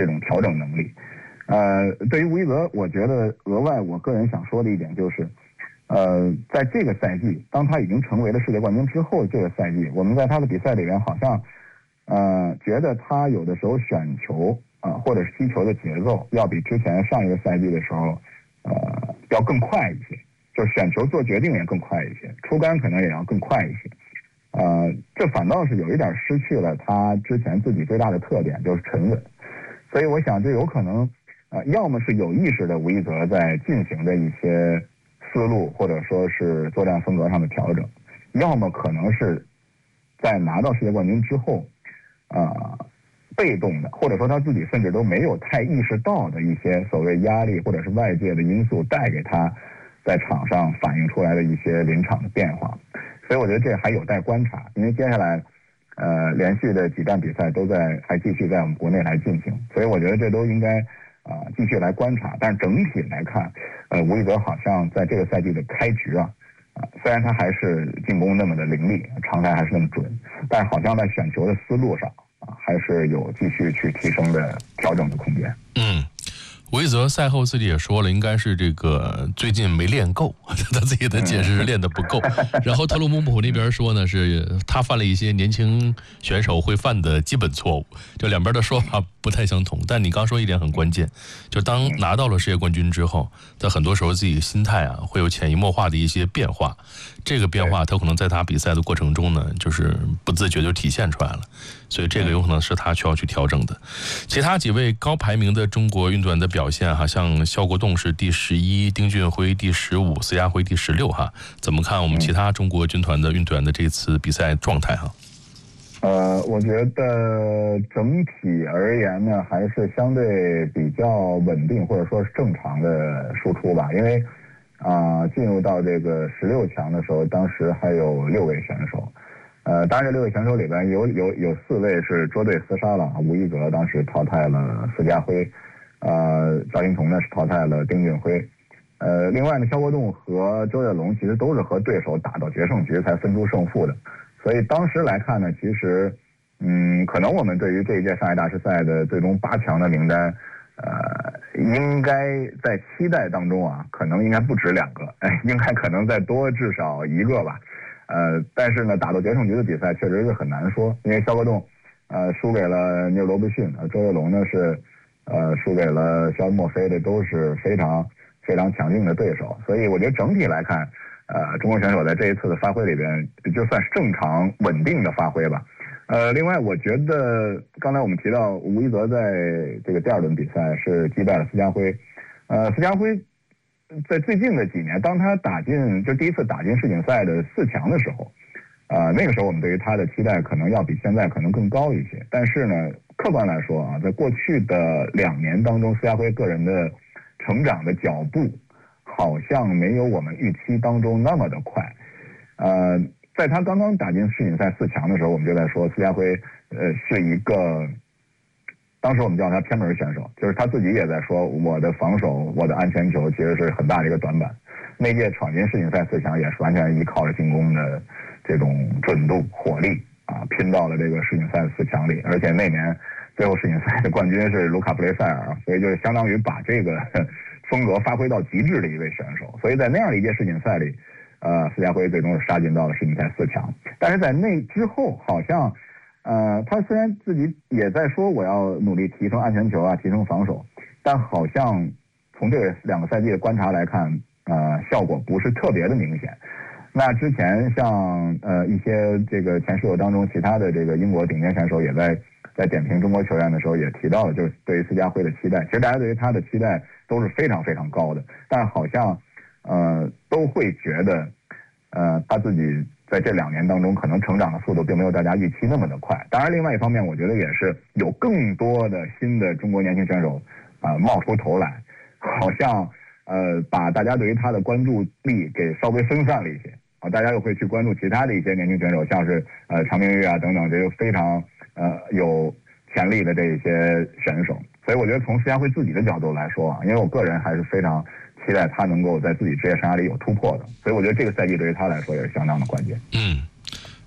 这种调整能力。对于吴一泽，我觉得额外我个人想说的一点就是，在这个赛季，当他已经成为了世界冠军之后，这个赛季我们在他的比赛里面好像，觉得他有的时候选球或者是击球的节奏要比之前上一个赛季的时候，要更快一些，就是选球做决定也更快一些，出杆可能也要更快一些。这反倒是有一点失去了他之前自己最大的特点，就是沉稳。所以我想这有可能，要么是有意识的吴一泽在进行的一些思路或者说是作战风格上的调整，要么可能是在拿到世界冠军之后，被动的，或者说他自己甚至都没有太意识到的一些所谓压力或者是外界的因素带给他在场上反映出来的一些临场的变化。所以我觉得这还有待观察，因为接下来连续的几站比赛都还继续在我们国内来进行，所以我觉得这都应该继续来观察。但是整体来看，吴一泽好像在这个赛季的开局虽然他还是进攻那么的凌厉，长台还是那么准，但是好像在选球的思路上还是有继续去提升的调整的空间。 吴一泽赛后自己也说了，应该是这个最近没练够，他自己的解释是练得不够。然后特鲁姆普那边说呢，是他犯了一些年轻选手会犯的基本错误，就两边的说法不太相同。但你刚说一点很关键，就当拿到了世界冠军之后，在很多时候自己心态会有潜移默化的一些变化，这个变化他可能在他比赛的过程中呢，就是不自觉就体现出来了，所以这个有可能是他需要去调整的。其他几位高排名的中国运动员的表现像肖国栋是第11，丁俊晖第15，司佳辉第16怎么看我们其他中国军团的运动员的这次比赛状态我觉得整体而言呢，还是相对比较稳定或者说是正常的输出吧。因为进入到这个16强的时候，当时还有6位选手。当然这6位选手里边有4位是捉对厮杀了，吴一泽当时淘汰了司佳辉，赵英彤呢是淘汰了丁俊晖。另外呢，肖国栋和周跃龙其实都是和对手打到决胜局才分出胜负的。所以当时来看呢，其实可能我们对于这一届上海大师赛的最终8强的名单，应该在期待当中可能应该不止2个，应该可能再多至少1个吧。但是呢，打到决胜局的比赛确实是很难说，因为肖国栋输给了聂罗伯逊，周跃龙呢是输给了肖恩墨菲，这都是非常非常强劲的对手。所以我觉得整体来看，中国选手在这一次的发挥里边，就算是正常稳定的发挥吧。另外我觉得刚才我们提到吴一泽在这个第2轮比赛是击败了司佳辉，司佳辉在最近的几年，当他第一次打进世锦赛的4强的时候，那个时候我们对于他的期待可能要比现在可能更高一些。但是呢，客观来说在过去的2年当中，司佳辉个人的成长的脚步好像没有我们预期当中那么的快。在他刚刚打进世锦赛4强的时候，我们就在说司佳辉是一个，当时我们叫他偏门选手，就是他自己也在说，我的防守，我的安全球其实是很大的一个短板。那届闯进世锦赛4强也是完全依靠着进攻的这种准度、火力拼到了这个世锦赛4强里。而且那年最后世锦赛的冠军是卢卡布雷塞尔，所以就相当于把这个风格发挥到极致的一位选手。所以在那样的一届世锦赛里，司佳辉最终是杀进到了世锦赛4强。但是在那之后，好像他虽然自己也在说我要努力提升安全球提升防守，但好像从这2个赛季的观察来看，效果不是特别的明显。那之前像一些这个前10当中，其他的这个英国顶尖选手也在点评中国球员的时候也提到了，就是对于司佳辉的期待，其实大家对于他的期待都是非常非常高的，但好像都会觉得他自己在这2年当中可能成长的速度并没有大家预期那么的快。当然另外一方面，我觉得也是有更多的新的中国年轻选手冒出头来，好像把大家对于他的关注力给稍微分散了一些大家又会去关注其他的一些年轻选手，像是常明玉等等这些非常有潜力的这一些选手。所以我觉得从司佳辉自己的角度来说因为我个人还是非常期待他能够在自己职业生涯里有突破的，所以我觉得这个赛季对于他来说也是相当的关键。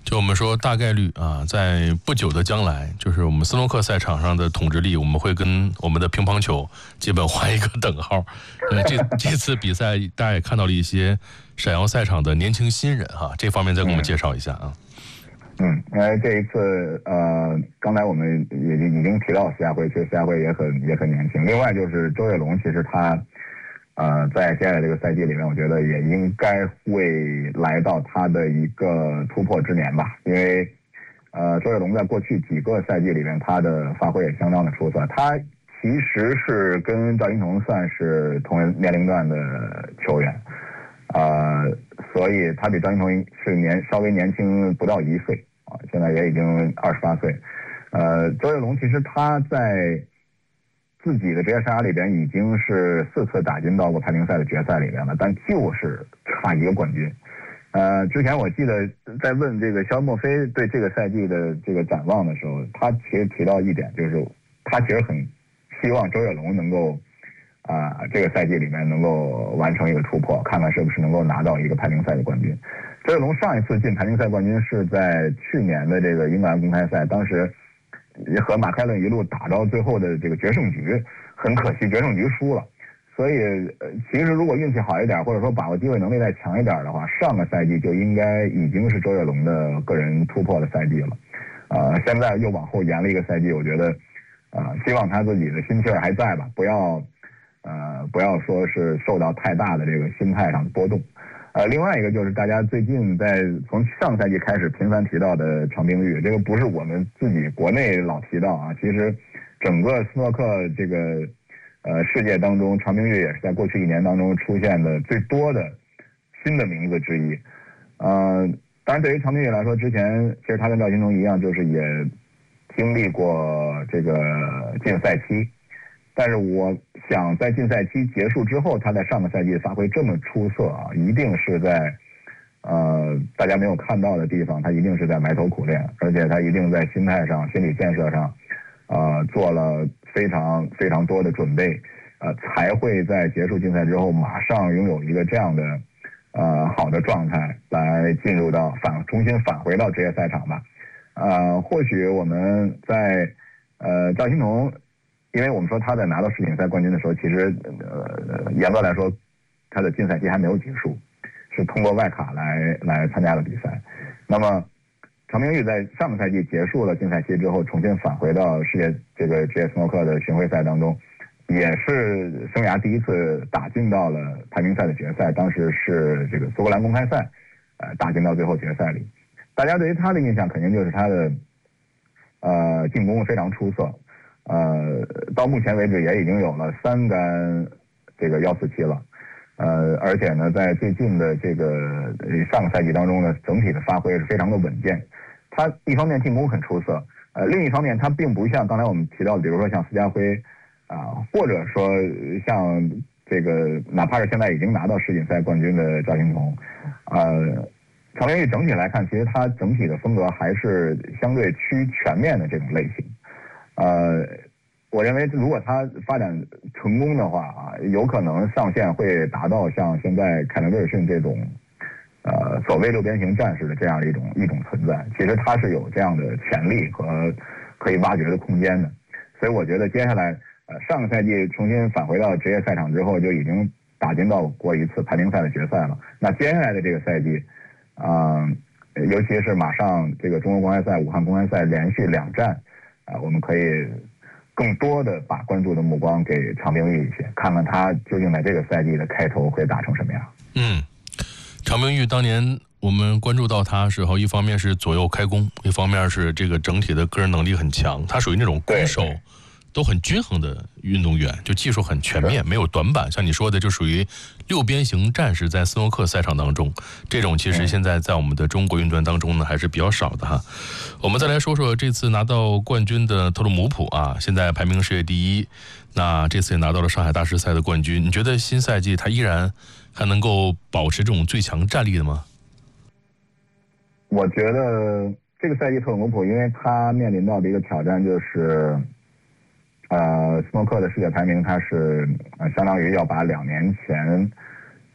就我们说大概率啊，在不久的将来，就是我们斯诺克赛场上的统治力，我们会跟我们的乒乓球基本画一个等号。这次比赛大家也看到了一些闪耀赛场的年轻新人哈，这方面再给我们介绍一下啊。 因为这一次刚才我们也已经提到徐家辉，其实徐家辉也很年轻。另外就是周跃龙，其实他在接下来这个赛季里面，我觉得也应该会来到他的一个突破之年吧。因为周跃龙在过去几个赛季里面，他的发挥也相当的出色。他其实是跟赵金童算是同年龄段的球员，所以他比赵金童是稍微年轻不到1岁啊，现在也已经28岁。周跃龙其实他在自己的职业生涯里边已经是4次打进到过排名赛的决赛里边了，但就是差一个冠军。之前我记得在问这个肖莫菲对这个赛季的这个展望的时候，他其实提到一点，就是他其实很希望周跃龙能够这个赛季里面能够完成一个突破，看看是不是能够拿到一个排名赛的冠军。周跃龙上一次进排名赛冠军是在去年的这个英格兰公开赛，当时和马凯伦一路打到最后的这个决胜局，很可惜决胜局输了。所以其实如果运气好一点，或者说把握机会能力再强一点的话，上个赛季就应该已经是周跃龙的个人突破的赛季了。现在又往后延了一个赛季，我觉得希望他自己的心气儿还在吧，不要说是受到太大的这个心态上的波动。另外一个就是大家最近从上赛季开始频繁提到的常冰玉，这个不是我们自己国内老提到啊，其实整个斯诺克这个世界当中，常冰玉也是在过去1年当中出现的最多的新的名字之一。当然对于常冰玉来说，之前其实他跟赵金童一样，就是也经历过这个禁赛期。但是我想在禁赛期结束之后，他在上个赛季发挥这么出色啊，一定是在大家没有看到的地方，他一定是在埋头苦练，而且他一定在心态上、心理建设上做了非常非常多的准备，才会在结束竞赛之后马上拥有一个这样的好的状态，来进入到重新返回到职业赛场吧。或许我们在赵金童。因为我们说他在拿到世锦赛冠军的时候，其实严格来说，他的禁赛期还没有结束，是通过外卡来参加的比赛。那么常冰玉在上个赛季结束了禁赛期之后，重新返回到世界这个职业斯诺克的巡回赛当中，也是生涯第一次打进到了排名赛的决赛，当时是这个苏格兰公开赛，打进到最后决赛里。大家对于他的印象肯定就是他的进攻非常出色。到目前为止也已经有了3杆这个147了，而且呢，在最近的这个上个赛季当中呢，整体的发挥是非常的稳健。他一方面进攻很出色，另一方面他并不像刚才我们提到的，比如说像斯家辉或者说像这个哪怕是现在已经拿到世锦赛冠军的赵金童，常冰玉整体来看，其实他整体的风格还是相对趋全面的这种类型。我认为如果他发展成功的话有可能上限会达到像现在凯伦威尔逊这种所谓6边形战士的这样的一种存在。其实他是有这样的潜力和可以挖掘的空间的。所以我觉得接下来上个赛季重新返回到职业赛场之后，就已经打进到过一次排名赛的决赛了。那接下来的这个赛季尤其是马上这个中国公开赛、武汉公开赛连续2战我们可以更多的把关注的目光给常冰玉一些，看看他究竟在这个赛季的开头会打成什么样。 常冰玉当年我们关注到他时候，一方面是左右开弓，一方面是这个整体的个人能力很强，他属于那种攻守都很均衡的运动员，就技术很全面，没有短板。像你说的，就属于6边形战士，在斯诺克赛场当中，这种其实现在在我们的中国运动员当中呢，还是比较少的哈。我们再来说说这次拿到冠军的特鲁姆普现在排名世界第1，那这次也拿到了上海大师赛的冠军。你觉得新赛季他依然还能够保持这种最强战力的吗？ 我觉得这个赛季特鲁姆普，因为他面临到的一个挑战就是斯诺克的世界排名，它是相当于要把2年前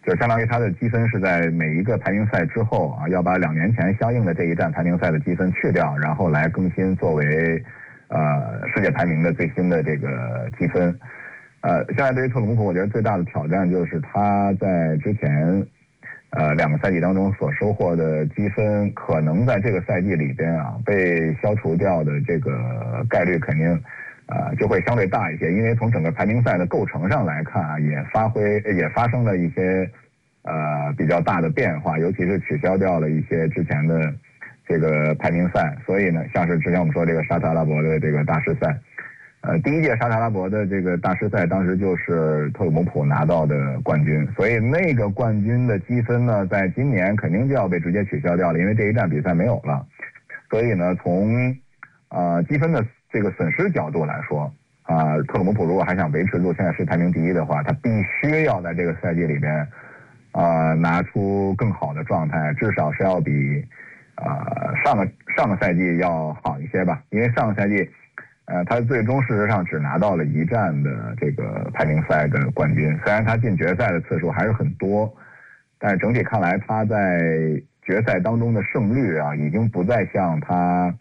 就相当于他的积分是在每一个排名赛之后啊，要把2年前相应的这一站排名赛的积分去掉，然后来更新作为世界排名的最新的这个积分。现在对于特鲁姆普，我觉得最大的挑战就是他在之前2个赛季当中所收获的积分，可能在这个赛季里边啊被消除掉的这个概率肯定就会相对大一些，因为从整个排名赛的构成上来看啊，也发生了一些比较大的变化，尤其是取消掉了一些之前的这个排名赛，所以呢，像是之前我们说这个沙特阿拉伯的这个大师赛，第一届沙特阿拉伯的这个大师赛，当时就是特鲁姆普拿到的冠军，所以那个冠军的积分呢，在今年肯定就要被直接取消掉了，因为这一站比赛没有了，所以呢，从积分的这个损失角度来说，特鲁姆普如果还想维持住现在是排名第1的话，他必须要在这个赛季里边，拿出更好的状态，至少是要比上个赛季要好一些吧。因为上个赛季，他最终事实上只拿到了1站的这个排名赛的冠军，虽然他进决赛的次数还是很多，但是整体看来他在决赛当中的胜率啊，已经不再像他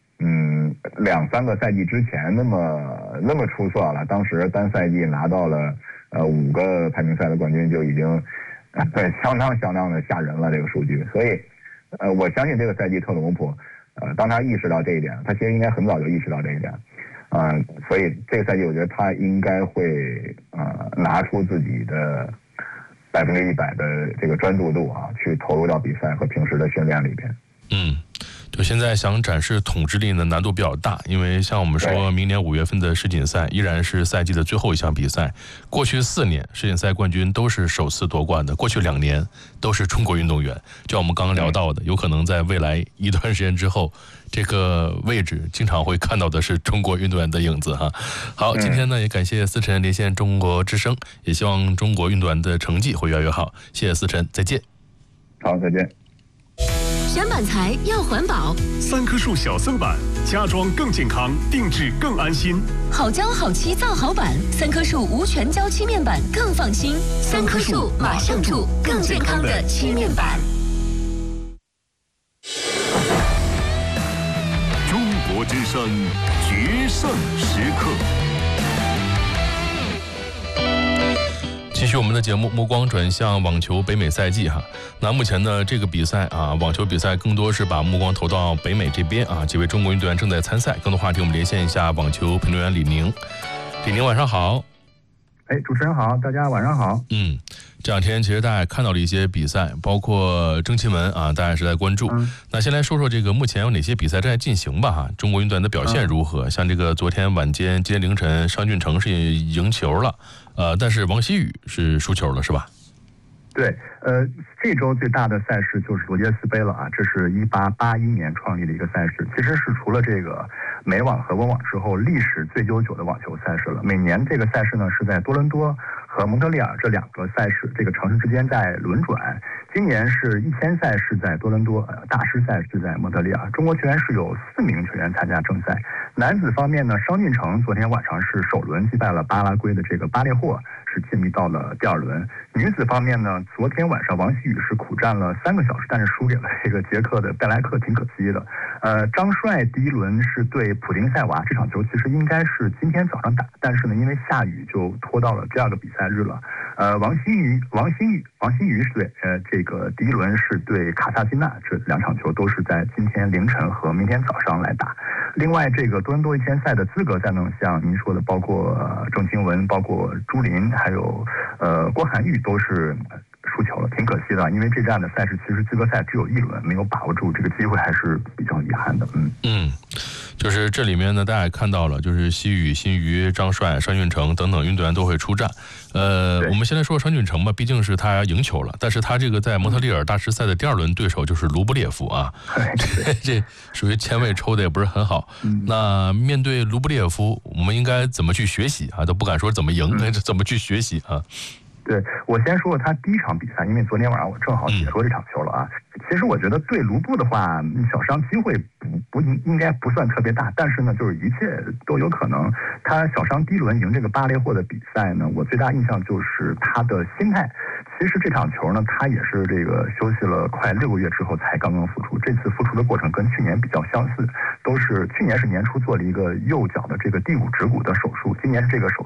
2-3个赛季之前那么出色了。当时单赛季拿到了5个排名赛的冠军，就已经相当的吓人了这个数据。所以我相信这个赛季特鲁姆普当他意识到这一点，他其实应该很早就意识到这一点，所以这个赛季我觉得他应该会拿出自己的100%的这个专注度啊，去投入到比赛和平时的训练里边。 就现在想展示统治力呢，难度比较大，因为像我们说明年5月份的世锦赛依然是赛季的最后一项比赛。过去4年世锦赛冠军都是首次夺冠的，过去2年都是中国运动员。就像我们刚刚聊到的，有可能在未来一段时间之后，这个位置经常会看到的是中国运动员的影子哈。好，今天呢也感谢思辰连线中国之声，也希望中国运动员的成绩会越来越好。谢谢思辰，再见。 好，再见。 选板材要环保 ，3棵树小色板，家装更健康，定制更安心。 好胶好漆造好板，3棵树无全胶漆面板更放心。3棵树马上住，更健康的漆面板。 中国之声决胜时刻。 继续我们的节目，目光转向网球北美赛季哈。那目前呢，这个比赛啊，网球比赛更多是把目光投到北美这边啊。几位中国运动员正在参赛，更多话题我们连线一下网球评论员李宁。李宁晚上好。 主持人好，大家晚上好。 这2天其实大家也看到了一些比赛，包括郑钦文啊，大家是在关注。那先来说说这个目前有哪些比赛正在进行吧哈。中国运动员的表现如何？像这个昨天晚间、今天凌晨，商俊成是赢球了，但是王希雨是输球了，是吧？ 对，这周最大的赛事就是罗杰斯杯了啊，这是1881年创立的一个赛事，其实是除了这个美网和温网之后历史最悠久的网球赛事了。每年这个赛事呢是在多伦多和蒙特利尔这2个赛事这个城市之间在轮转。今年是1000赛是在多伦多，大师赛是在蒙特利尔。中国球员是有4名球员参加正赛。男子方面呢，商俊成昨天晚上是首轮击败了巴拉圭的这个巴列霍，是进入到了第2轮。女子方面呢，昨天晚上王希雨是苦战了3个小时，但是输给了这个捷克的贝莱克，挺可惜的。张帅第1轮是对普丁塞娃，这场球其实应该是今天早上打，但是呢因为下雨就拖到了第2个比赛日了。王希雨是对这个第1轮是对卡萨金娜，这2场球都是在今天凌晨和明天早上来打。另外这个多伦多1000赛的资格赛呢，像您说的包括郑钦文、包括朱琳还有郭涵玉都是输球了，挺可惜的，因为这站的赛事其实资格赛只有1轮，没有把握住这个机会，还是比较遗憾的。 就是这里面呢，大家也看到了，就是希雨、辛瑜、张帅、商俊成等等运动员都会出战。我们先来说商俊成吧，毕竟是他赢球了，但是他这个在蒙特利尔大师赛的第2轮对手就是卢布列夫啊，这属于签位抽的也不是很好。那面对卢布列夫，我们应该怎么去学习啊？都不敢说怎么赢，怎么去学习啊？ 对，我先说他第1场比赛，因为昨天晚上我正好解说这场球了啊。其实我觉得对卢布的话，小伤机会应该不算特别大，但是呢，就是一切都有可能。他小伤第1轮赢这个巴列霍的比赛呢，我最大印象就是他的心态。 其实这场球呢，他也是这个休息了快6个月之后才刚刚复出。这次复出的过程跟去年比较相似，都是去年是年初做了一个右脚的这个第5趾骨的手术，今年是这个手